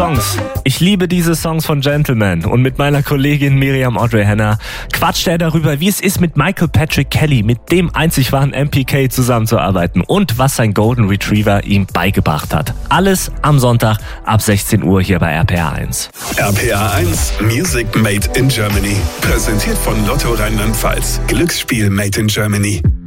Songs. Ich liebe diese Songs von Gentleman und mit meiner Kollegin Miriam Audrey Henner quatscht er darüber, wie es ist, mit Michael Patrick Kelly, mit dem einzig wahren MPK zusammenzuarbeiten und was sein Golden Retriever ihm beigebracht hat. Alles am Sonntag ab 16 Uhr hier bei RPA 1. RPA 1 Music Made in Germany. Präsentiert von Lotto Rheinland-Pfalz. Glücksspiel Made in Germany.